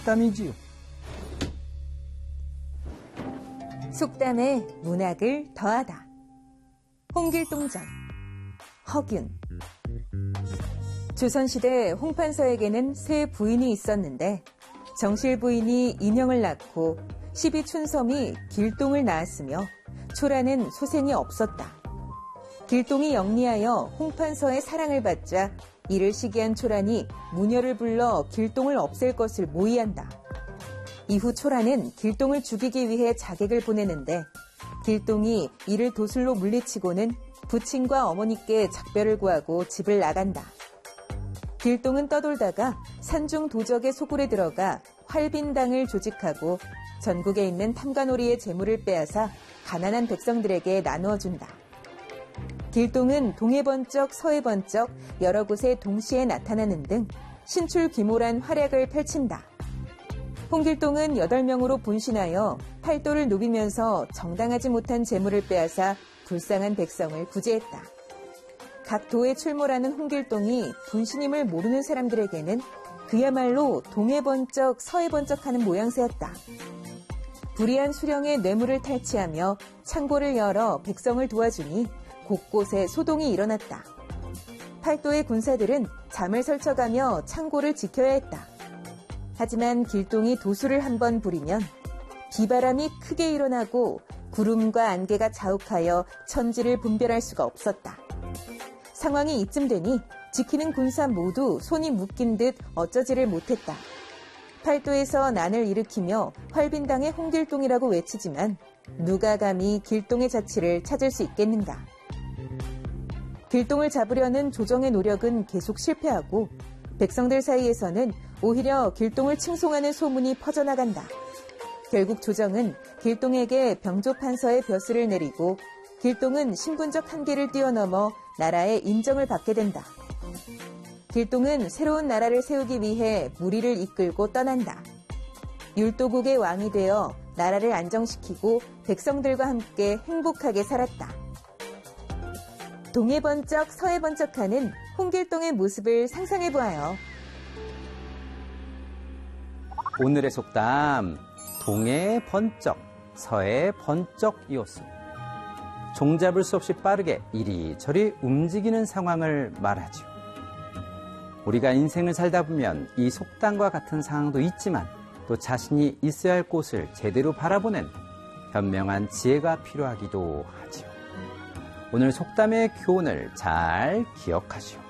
속담이지요. 속담에 문학을 더하다. 홍길동전, 허균. 조선시대 홍판서에게는 세 부인이 있었는데 정실 부인이 인형을 낳고 12춘섬이 길동을 낳았으며 초라는 소생이 없었다. 길동이 영리하여 홍판서의 사랑을 받자 이를 시기한 초란이 무녀를 불러 길동을 없앨 것을 모의한다. 이후 초란은 길동을 죽이기 위해 자객을 보내는데 길동이 이를 도술로 물리치고는 부친과 어머니께 작별을 구하고 집을 나간다. 길동은 떠돌다가 산중 도적의 소굴에 들어가 활빈당을 조직하고 전국에 있는 탐관오리의 재물을 빼앗아 가난한 백성들에게 나누어준다. 길동은 동해 번쩍 서해 번쩍 여러 곳에 동시에 나타나는 등 신출귀몰한 활약을 펼친다. 홍길동은 8명으로 분신하여 팔도를 누비면서 정당하지 못한 재물을 빼앗아 불쌍한 백성을 구제했다. 각 도에 출몰하는 홍길동이 분신임을 모르는 사람들에게는 그야말로 동해 번쩍 서해 번쩍하는 모양새였다. 불의한 수령의 뇌물을 탈취하며 창고를 열어 백성을 도와주니 곳곳에 소동이 일어났다. 팔도의 군사들은 잠을 설쳐가며 창고를 지켜야 했다. 하지만 길동이 도술을 한번 부리면 비바람이 크게 일어나고 구름과 안개가 자욱하여 천지를 분별할 수가 없었다. 상황이 이쯤 되니 지키는 군사 모두 손이 묶인 듯 어쩌지를 못했다. 팔도에서 난을 일으키며 활빈당의 홍길동이라고 외치지만 누가 감히 길동의 자취를 찾을 수 있겠는가. 길동을 잡으려는 조정의 노력은 계속 실패하고 백성들 사이에서는 오히려 길동을 칭송하는 소문이 퍼져나간다. 결국 조정은 길동에게 병조판서의 벼슬을 내리고 길동은 신분적 한계를 뛰어넘어 나라의 인정을 받게 된다. 길동은 새로운 나라를 세우기 위해 무리를 이끌고 떠난다. 율도국의 왕이 되어 나라를 안정시키고 백성들과 함께 행복하게 살았다. 동해 번쩍 서해 번쩍하는 홍길동의 모습을 상상해보아요. 오늘의 속담, 동해 번쩍, 서해 번쩍이었습니다. 종잡을 수 없이 빠르게 이리저리 움직이는 상황을 말하죠. 우리가 인생을 살다 보면 이 속담과 같은 상황도 있지만 또 자신이 있어야 할 곳을 제대로 바라보는 현명한 지혜가 필요하기도 하죠. 오늘 속담의 교훈을 잘 기억하시오.